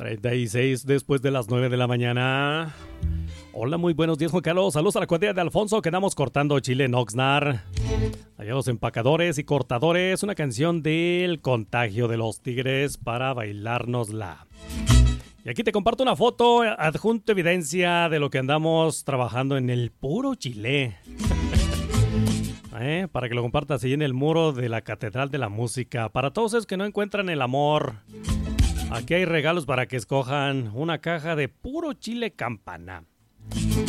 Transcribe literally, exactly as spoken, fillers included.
treinta y seis después de las nueve de la mañana. Hola, muy buenos días, Juan Carlos. Saludos a la cuadrilla de Alfonso. Quedamos cortando chile en Oxnard. Allá los empacadores y cortadores. Una canción del Contagio de los Tigres para bailárnosla. Y aquí te comparto una foto, adjunto evidencia de lo que andamos trabajando en el puro chile. ¿Eh? Para que lo compartas ahí en el muro de la Catedral de la Música. Para todos esos que no encuentran el amor, aquí hay regalos para que escojan una caja de puro chile campana.